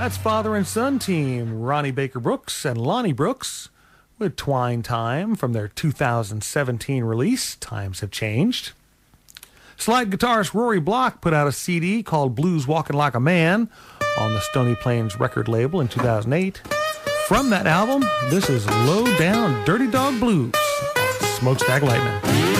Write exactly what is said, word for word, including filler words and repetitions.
That's father and son team Ronnie Baker Brooks and Lonnie Brooks with Twine Time from their two thousand seventeen release, Times Have Changed. Slide guitarist Rory Block put out a C D called Blues Walking Like a Man on the Stony Plains record label in two thousand eight. From that album, this is Low Down Dirty Dog Blues on Smokestack Lightning.